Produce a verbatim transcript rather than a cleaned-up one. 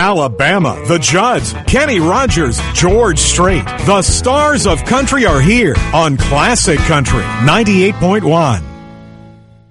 Alabama, the Judds, Kenny Rogers, George Strait. The stars of country are here on Classic Country ninety-eight point one.